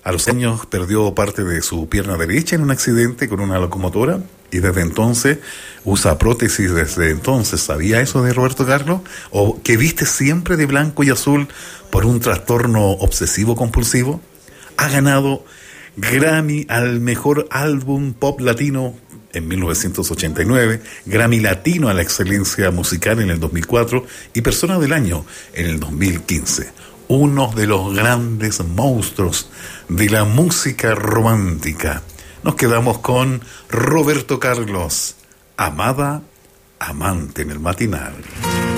A los años perdió parte de su pierna derecha en un accidente con una locomotora y desde entonces usa prótesis desde entonces. ¿Sabía eso de Roberto Carlos? ¿O que viste siempre de blanco y azul por un trastorno obsesivo compulsivo? Ha ganado Grammy al mejor álbum pop latino en 1989, Grammy Latino a la excelencia musical en el 2004 y Persona del Año en el 2015. Uno de los grandes monstruos de la música romántica. Nos quedamos con Roberto Carlos, Amada, Amante en el matinal.